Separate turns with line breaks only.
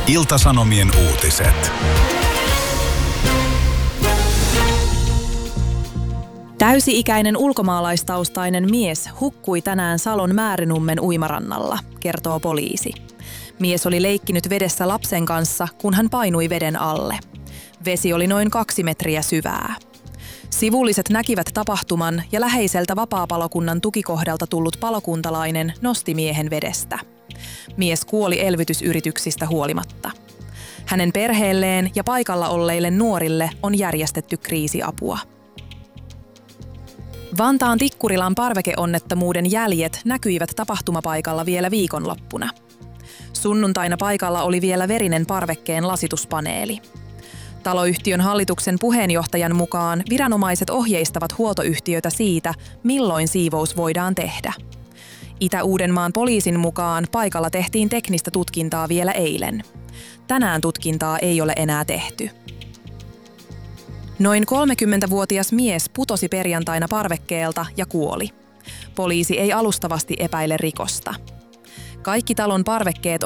Ilta-Sanomien uutiset.
Täysi-ikäinen ulkomaalaistaustainen mies hukkui tänään Salon Määrinummen uimarannalla, kertoo poliisi. Mies oli leikkinyt vedessä lapsen kanssa, kun hän painui veden alle. Vesi oli noin 2 metriä syvää. Sivulliset näkivät tapahtuman ja läheiseltä vapaapalokunnan tukikohdalta tullut palokuntalainen nosti miehen vedestä. Mies kuoli elvytysyrityksistä huolimatta. Hänen perheelleen ja paikalla olleille nuorille on järjestetty kriisiapua. Vantaan Tikkurilan parvekeonnettomuuden jäljet näkyivät tapahtumapaikalla vielä viikonloppuna. Sunnuntaina paikalla oli vielä verinen parvekkeen lasituspaneeli. Taloyhtiön hallituksen puheenjohtajan mukaan viranomaiset ohjeistavat huoltoyhtiötä siitä, milloin siivous voidaan tehdä. Itä-Uudenmaan poliisin mukaan paikalla tehtiin teknistä tutkintaa vielä eilen. Tänään tutkintaa ei ole enää tehty. Noin 30-vuotias mies putosi perjantaina parvekkeelta ja kuoli. Poliisi ei alustavasti epäile rikosta. Kaikki talon parvekkeet